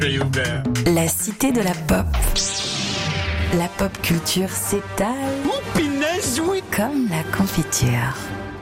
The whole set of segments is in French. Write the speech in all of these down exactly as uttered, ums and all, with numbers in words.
La cité de la pop. La pop culture s'étale Oh, punaise, oui. comme la confiture.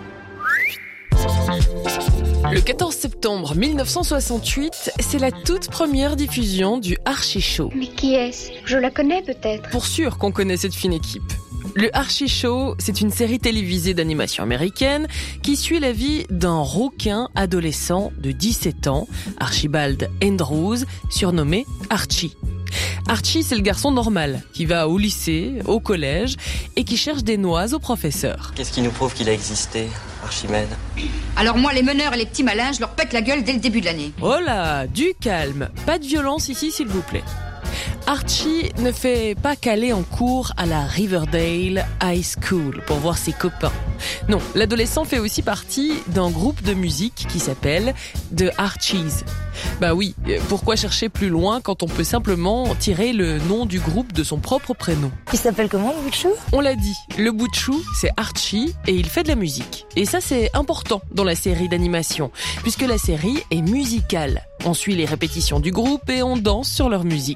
Le quatorze septembre mille neuf cent soixante-huit, c'est la toute première diffusion du Archie Show. Mais qui est-ce? Je la connais peut-être. Pour sûr qu'on connaît cette fine équipe. Le Archie Show, c'est une série télévisée d'animation américaine qui suit la vie d'un rouquin adolescent de dix-sept ans, Archibald Andrews, surnommé Archie. Archie, c'est le garçon normal, qui va au lycée, au collège, et qui cherche des noises au professeur. Qu'est-ce qui nous prouve qu'il a existé, Archimède? Alors moi, les meneurs et les petits malins, je leur pète la gueule dès le début de l'année. Oh là, du calme, pas de violence ici s'il vous plaît. Archie ne fait pas qu'aller en cours à la Riverdale High School pour voir ses copains. Non, l'adolescent fait aussi partie d'un groupe de musique qui s'appelle The Archies. Bah oui, pourquoi chercher plus loin quand on peut simplement tirer le nom du groupe de son propre prénom? Il s'appelle comment, le bout de chou? On l'a dit, le bout de chou, c'est Archie et il fait de la musique. Et ça, c'est important dans la série d'animation, puisque la série est musicale. On suit les répétitions du groupe et on danse sur leur musique.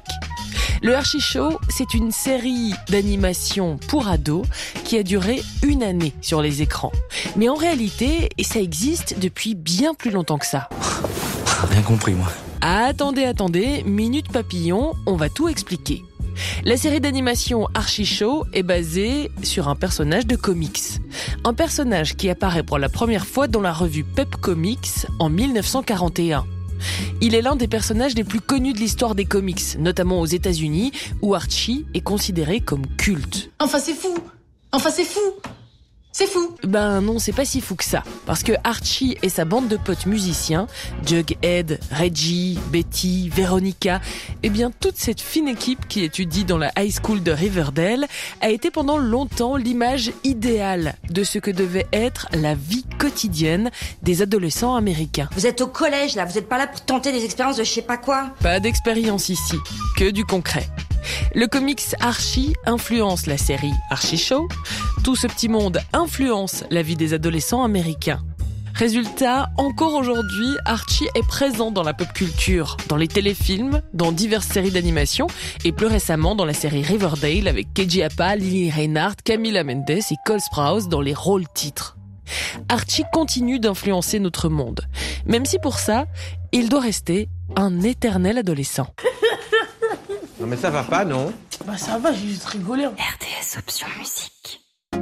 Le Archie Show, c'est une série d'animation pour ados qui a duré une année sur les écrans. Mais en réalité, ça existe depuis bien plus longtemps que ça. Rien compris, moi. Attendez, attendez, minute papillon, on va tout expliquer. La série d'animation Archie Show est basée sur un personnage de comics. Un personnage qui apparaît pour la première fois dans la revue Pep Comics en mille neuf cent quarante et un. Il est l'un des personnages les plus connus de l'histoire des comics, notamment aux États-Unis, où Archie est considéré comme culte. Enfin, c'est fou. Enfin, c'est fou. C'est fou. Ben non, c'est pas si fou que ça. Parce que Archie et sa bande de potes musiciens, Jughead, Reggie, Betty, Veronica, eh bien toute cette fine équipe qui étudie dans la high school de Riverdale a été pendant longtemps l'image idéale de ce que devait être la vie quotidienne des adolescents américains. Vous êtes au collège là, vous êtes pas là pour tenter des expériences de je sais pas quoi. Pas d'expérience ici, que du concret. Le comics Archie influence la série Archie Show. Tout ce petit monde influence la vie des adolescents américains. Résultat, encore aujourd'hui, Archie est présent dans la pop culture, dans les téléfilms, dans diverses séries d'animation et plus récemment dans la série Riverdale avec K J Apa, Lily Reinhardt, Camila Mendes et Cole Sprouse dans les rôles titres. Archie continue d'influencer notre monde, même si pour ça, il doit rester un éternel adolescent. Non mais ça va pas, non? Bah ça va, j'ai juste rigolé. R D S Option Musique.